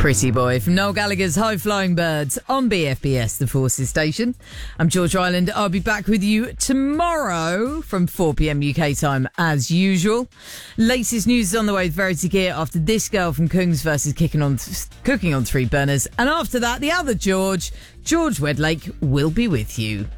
Pretty Boy from Noel Gallagher's High Flying Birds on BFBS, the Forces station. I'm George Ryland. I'll be back with you tomorrow from 4pm UK time as usual. Latest news is on the way with Verity Gear after This Girl from Kungs versus Cooking on Three Burners. And after that, the other George Wedlake, will be with you.